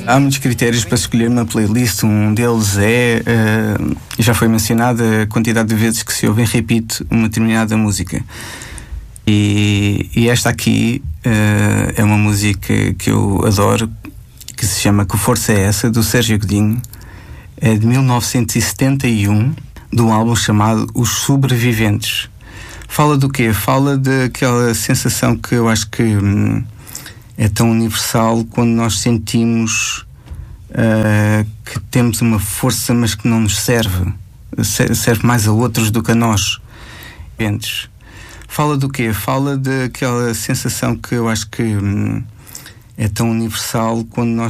Há muitos critérios para escolher uma playlist. Um deles é, já foi mencionado, a quantidade de vezes que se ouve em repeat uma determinada música. E esta aqui é uma música que eu adoro, que se chama Que Força é Essa, do Sérgio Godinho. É de 1971, de um álbum chamado Os Sobreviventes. Fala do quê? Fala daquela sensação que eu acho que é tão universal quando nós sentimos que temos uma força, mas que não nos serve. Serve mais a outros do que a nós. Fala do quê? Fala daquela sensação que eu acho que é tão universal quando nós